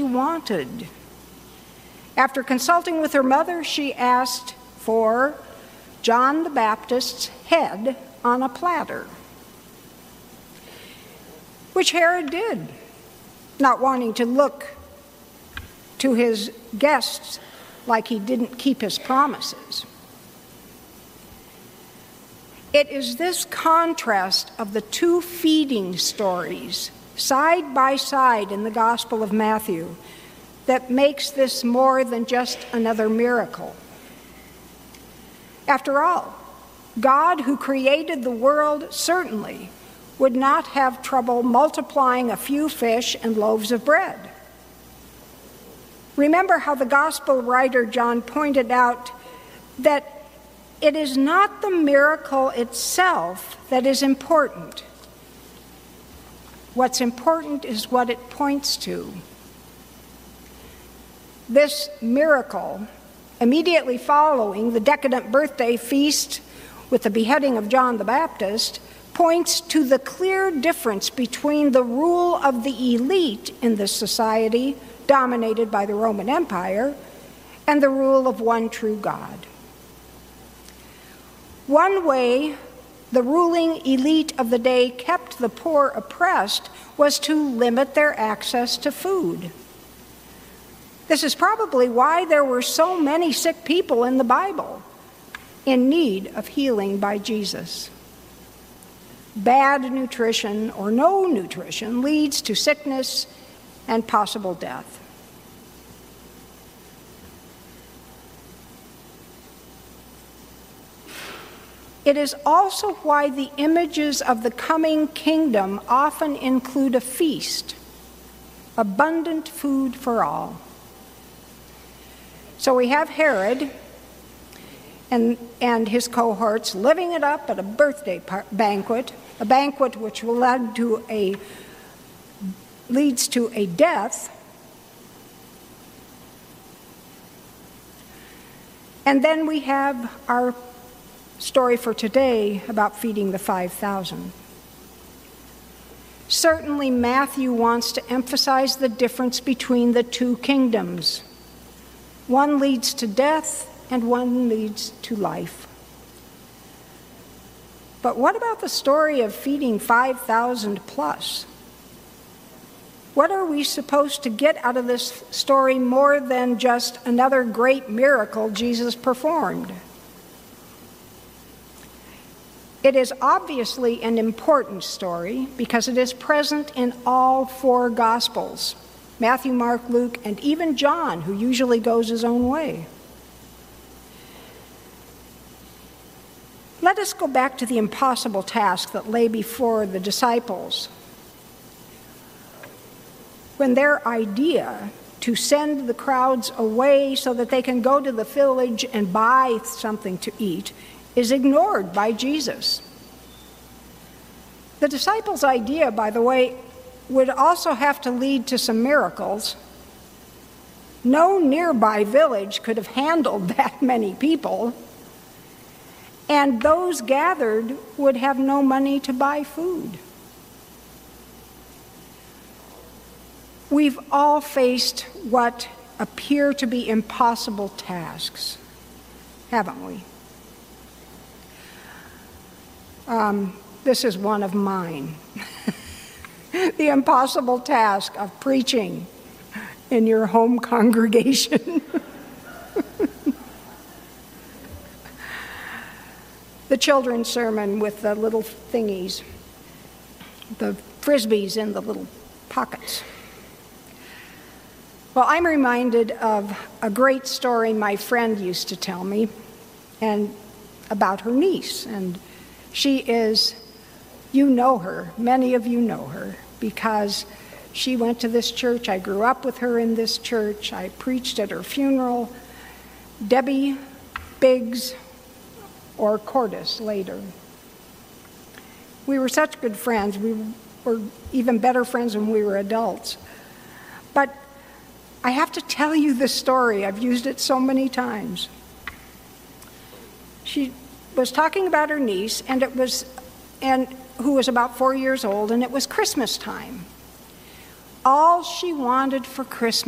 wanted. After consulting with her mother, she asked for John the Baptist's head on a platter, which Herod did, not wanting to look to his guests like he didn't keep his promises. It is this contrast of the two feeding stories, side by side in the Gospel of Matthew, that makes this more than just another miracle. After all, God, who created the world, certainly would not have trouble multiplying a few fish and loaves of bread. Remember how the Gospel writer John pointed out that it is not the miracle itself that is important. What's important is what it points to. This miracle, immediately following the decadent birthday feast with the beheading of John the Baptist, points to the clear difference between the rule of the elite in this society, dominated by the Roman Empire, and the rule of one true God. One way the ruling elite of the day kept the poor oppressed was to limit their access to food. This is probably why there were so many sick people in the Bible in need of healing by Jesus. Bad nutrition or no nutrition leads to sickness and possible death. It is also why the images of the coming kingdom often include a feast, abundant food for all. So we have Herod and his cohorts living it up at a birthday banquet, a banquet which will leads to a death. And then we have our story for today about feeding the 5,000. Certainly, Matthew wants to emphasize the difference between the two kingdoms. One leads to death and one leads to life. But what about the story of feeding 5,000 plus? What are we supposed to get out of this story more than just another great miracle Jesus performed? It is obviously an important story because it is present in all four Gospels: Matthew, Mark, Luke, and even John, who usually goes his own way. Let us go back to the impossible task that lay before the disciples when their idea to send the crowds away so that they can go to the village and buy something to eat is ignored by Jesus. The disciples' idea, by the way, would also have to lead to some miracles. No nearby village could have handled that many people, and those gathered would have no money to buy food. We've all faced what appear to be impossible tasks, haven't we? This is one of mine. The impossible task of preaching in your home congregation. The children's sermon with the little thingies, the frisbees in the little pockets. Well, I'm reminded of a great story my friend used to tell me, and about her niece. And she is, you know her, many of you know her, because she went to this church. I grew up with her in this church. I preached at her funeral. Debbie Biggs, or Cordis later. We were such good friends. We were even better friends when we were adults. But I have to tell you this story. I've used it so many times. She was talking about her niece, and who was about 4 years old, and it was Christmas time. All she wanted for Christmas